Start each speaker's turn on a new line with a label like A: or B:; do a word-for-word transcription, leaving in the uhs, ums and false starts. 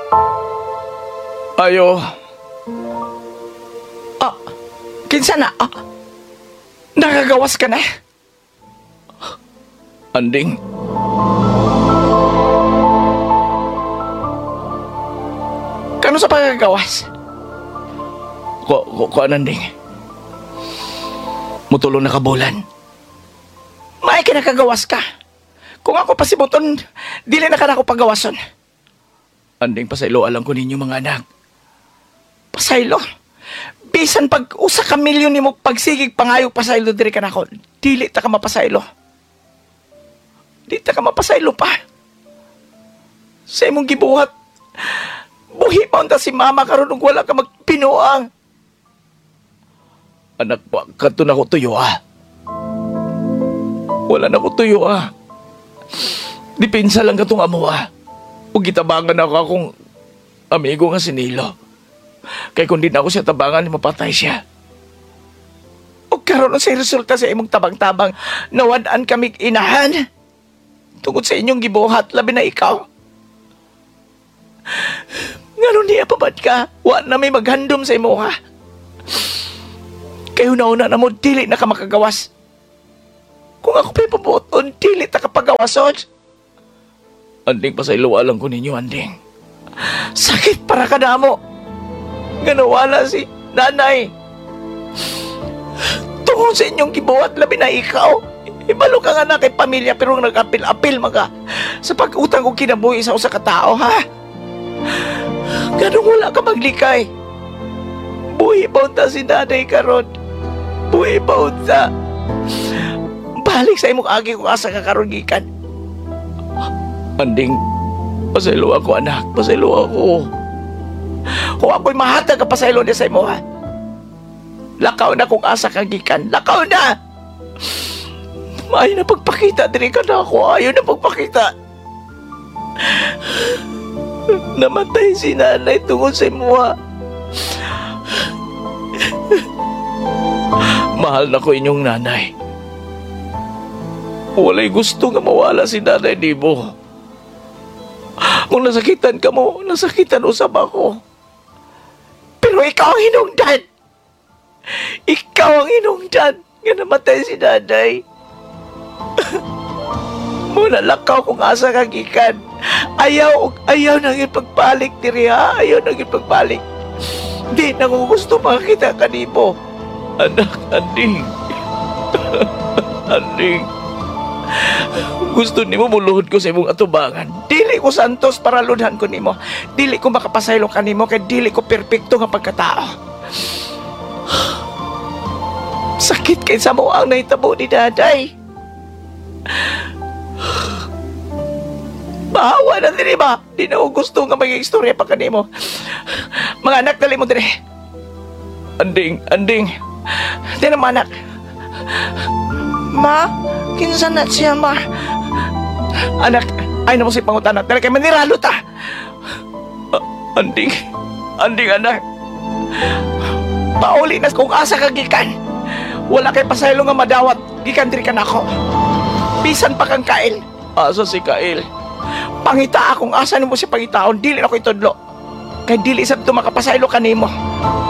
A: Ayo. Ah, kinsa na? Ah, nakagawas ka na? Anding. Kano sa pagkagawas? Ko, ko, ko ananding. Mutulong na kabulan. May kinakagawas ka. Kung ako pa si Buton, dili na ka na ako pagawason. Anding pasaylo, alam ko ninyo mga anak. Pasaylo. Bisan pag usa ka milyon ni mo pagsigig pangayo pasaylo diri ka na ako. Dili ta ka mapasaylo. Dili ta ka mapasaylo pa. Sa imong gibuhat, buhi pa unta si mama karon ug wala ka magpinuang. Anak pa, kato na ko tuyo ah. Wala na ko tuyo ah. Dipinsa lang katong amo ah. Ug gitabangan ako akong amigo nga si Nilo. Kay kung di na ako siya tabangan, mapatay siya. Ug karon sa resulta sa imong tabang-tabang, nawad-an kami inahan. Tungod sa inyong gibuhat, labi na ikaw. Ngayon niya pa ba't ka? Wa na may maghandom sa imo ha. Kayo na-una na mo, dili na ka makagawas. Kung ako pa'y pabuton, dili na ka pagawason. Anding pa sa iluwalang ko ninyo, Anding. Sakit para ka na mo. Ganawala si nanay. Tungkol sa inyong gibuhat, labi na ikaw. Ibalo ka nga na kay pamilya, pero nag-apil-apil maga sa pag-utang kong kinabuhi sa usa ka tao, ha? Ganong wala ka maglikay. Buhi pa unta si nanay karon. Buhi pa unta. Balik sa imong agi kung asa ka karon gikan. Anding, pasaylo ako anak, pasaylo ako. Kung ako'y mahatag ka pasaylo niya sa imo ha. Lakaw na kung asa ka gikan. Lakaw na. Maayo na pagpakita, diri ka na ako. Ayaw na pagpakita. Namatay si nanay tungod sa imo ha. Mahal na ko inyong nanay. Walay gusto nga mawala si nanay di mo. Kung nasakitan ka mo, nasakitan usab ako. Pero ikaw ang hinungdan. Ikaw ang hinungdan nga namatay si nanay. Muna lakaw kung asa kang ikan. Ayaw, ayaw nang ipagbalik diri ha. Ayaw nang ipagbalik. Di na ko gusto makakita ka ni mo. Anak, Anding. Anding. Gusto ni mo muluhod ko sa imong atubangan. Dili ko santos para ludhan ko ni mo. Dili ko makapasaylo ka ni mo kaya dili ko perpekto nga pagkatao. Sakit kay sa mo ang nahitabo ni daday. Bahawa na din ba? Di na ko gusto nga maging istorya pa kanimo. Mga anak, dali mo din eh. Anding, Anding. Di na mga anak. Ma, kinsa na siya, ma? Anak, ay na mo si pangutan. Dali kay maniralo ta. Uh, anding, Anding anak. Pauli na kung asa ka gikan. Wala kay pasaylo nga madawat. Gikan diri ka na ako. Bisan pa kang Kail. Asa si Kail? Pangita akong asa ni mo si pangitaon. Dili na ko itudlo. Kay dili sa ito makapasaylo ka nimo.